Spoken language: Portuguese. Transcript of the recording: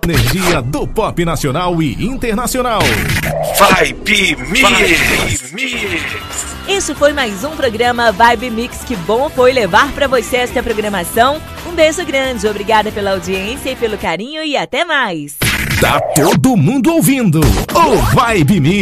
Energia do pop nacional e internacional. Vibe Mix. Isso foi mais um programa Vibe Mix. Que bom foi levar pra você esta programação. Um beijo grande, obrigada pela audiência e pelo carinho e até mais. Tá todo mundo ouvindo o Vibe Mix.